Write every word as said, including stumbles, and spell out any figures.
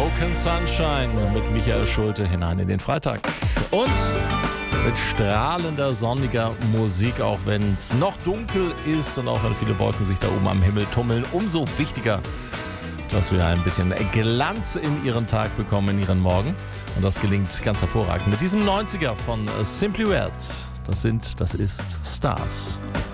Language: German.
Broken Sunshine mit Michael Schulte hinein in den Freitag. Und mit strahlender, sonniger Musik, auch wenn es noch dunkel ist und auch wenn viele Wolken sich da oben am Himmel tummeln. Umso wichtiger, dass wir ein bisschen Glanz in ihren Tag bekommen, in ihren Morgen. Und das gelingt ganz hervorragend mit diesem neunziger von Simply Red. Das sind, das ist Stars.